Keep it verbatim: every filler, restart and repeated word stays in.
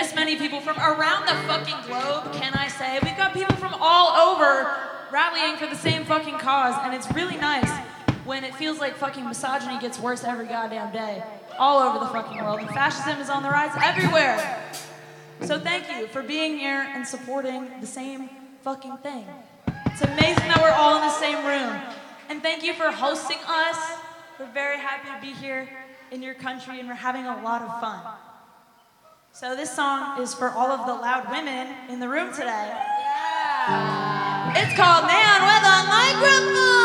this many people from around the fucking globe, can I say? We've got people from all over rallying for the same fucking cause, and it's really nice when it feels like fucking misogyny gets worse every goddamn day, all over the fucking world, and fascism is on the rise everywhere. So thank you for being here and supporting the same fucking thing. It's amazing that we're all in the same room. And thank you for hosting us. We're very happy to be here in your country, and we're having a lot of fun. So this song is for all of the loud women in the room today. Yeah. It's called Man with a Microphone.